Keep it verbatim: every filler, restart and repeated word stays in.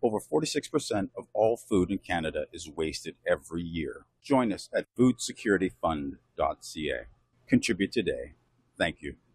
Over forty-six percent of all food in Canada is wasted every year. Join us at food security fund dot c a. Contribute today. Thank you.